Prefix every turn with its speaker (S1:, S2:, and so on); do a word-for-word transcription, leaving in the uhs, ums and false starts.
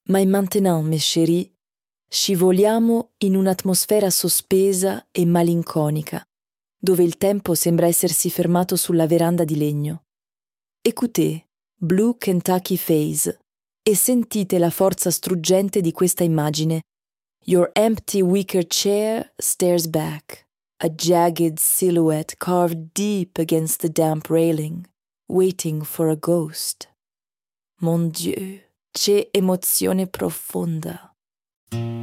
S1: Ma maintenant, mes chéris, scivoliamo in un'atmosfera sospesa e malinconica, dove il tempo sembra essersi fermato sulla veranda di legno. Écoutez Blue Kentucky Phase e sentite la forza struggente di questa immagine. Your empty wicker chair stares back, a jagged silhouette carved deep against the damp railing, waiting for a ghost. Mon Dieu, che emozione profonda!